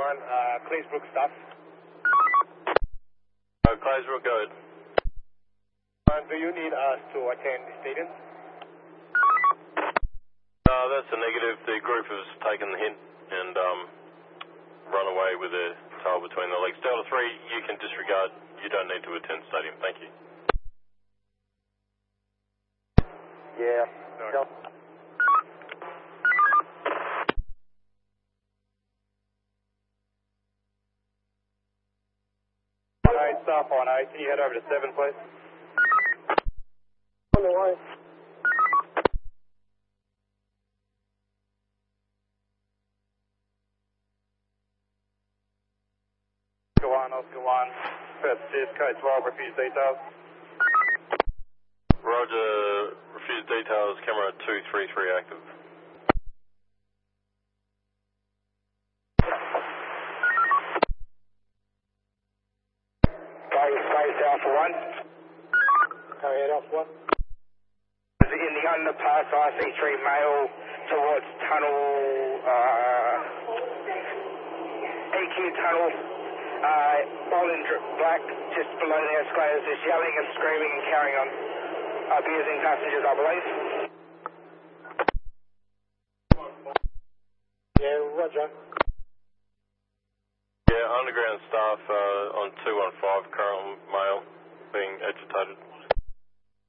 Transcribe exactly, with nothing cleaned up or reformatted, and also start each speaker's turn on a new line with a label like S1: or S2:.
S1: one, uh, Claysbrook stuff.
S2: Uh, Claysbrook, go ahead.
S1: Uh, do you need us to attend the stadium?
S2: Uh, that's a negative. The group has taken the hint and um, run away with their tail between their legs. Delta three, you can disregard. You don't need to attend the stadium. Thank you.
S1: Yeah. No. Alright, stop on eight. Can you head over to seven, please? On the way. Oscar one, Oscar one. Purposes, code twelve, refuse details.
S2: Roger, refuse details, camera two three three active.
S1: Target space Alpha one. Carry it Alpha one. In the underpass, I C three male towards tunnel, uh, E Q tunnel, uh, Bolin Black, just below the escalators, just yelling and screaming and carrying on. Abusing passengers, I believe. Yeah, roger.
S2: Yeah, underground staff uh, on two one five, current male, being agitated.